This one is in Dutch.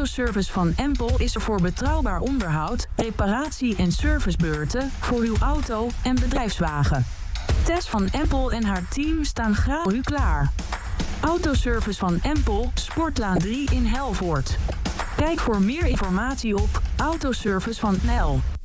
Autoservice van Empel is er voor betrouwbaar onderhoud, reparatie en servicebeurten voor uw auto en bedrijfswagen. Tess van Empel en haar team staan graag voor u klaar. Autoservice van Empel, Sportlaan 3 in Helvoort. Kijk voor meer informatie op autoservice.nl.